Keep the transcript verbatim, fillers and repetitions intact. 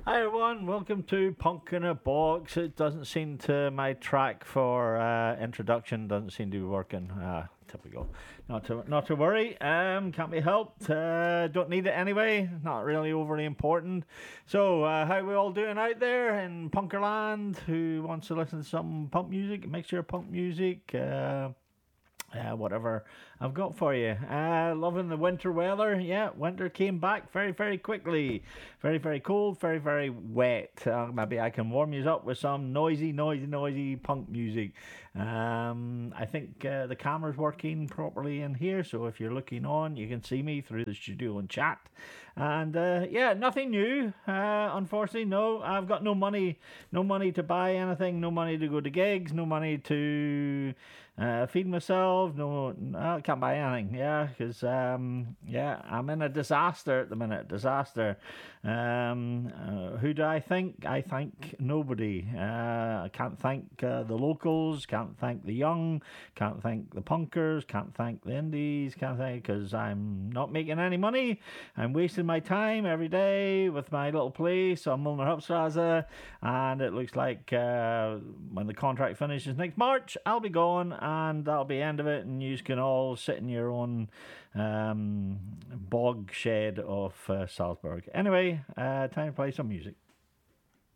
Hi everyone, welcome to Punk in a Box. It doesn't seem to, my track for uh, introduction doesn't seem to be working. Ah, typical. Not to not to worry. Um, can't be helped. Uh, don't need it anyway. Not really overly important. So, uh, how we all doing out there in Punkerland? Who wants to listen to some punk music? Mixture of punk music. Uh, uh, whatever I've got for you. Uh, loving the winter weather. Yeah, winter came back very, very quickly. Very, very cold, very, very wet. Uh, maybe I can warm you up with some noisy, noisy, noisy punk music. Um, I think uh, the camera's working properly in here, so if you're looking on, you can see me through the studio and chat. And uh, yeah, nothing new. Uh, unfortunately, no. I've got no money, no money to buy anything, no money to go to gigs, no money to uh, feed myself. No, I can't buy anything. Yeah, because um, yeah, I'm in a disaster at the minute. Disaster. Um, uh, who do I thank? I thank nobody. Uh, I can't thank uh, the locals. Can't thank the young. Can't thank the punkers. Can't thank the indies. Can't thank because I'm not making any money. I'm wasting my time every day with my little place on Milner Hupstrasse, and it looks like uh, when the contract finishes next March, I'll be gone, and that'll be the end of it, and you can all sit in your own um, bog shed of uh, Salzburg. Anyway, uh, time to play some music.